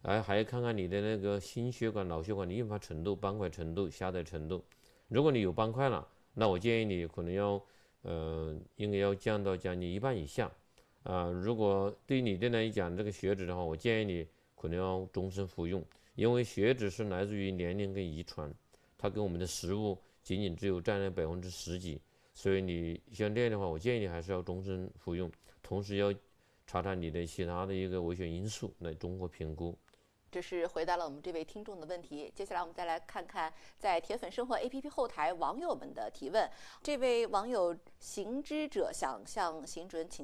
还要看看你的那个心血管、脑血管的硬化程度、斑块程度、狭窄程度。如果你有斑块了，那我建议你可能应该要降到将近一半以下。如果对你的来讲这个血脂的话，我建议你可能要终身服用，因为血脂是来自于年龄跟遗传，它跟我们的食物仅仅只有占了10%几，所以你像这样的话，我建议你还是要终身服用，同时要查查你的其他的一个危险因素来综合评估。 这是回答了我们这位听众的问题。接下来我们再来看看在铁粉生活 APP 后台网友们的提问。这位网友行之者想向邢主任请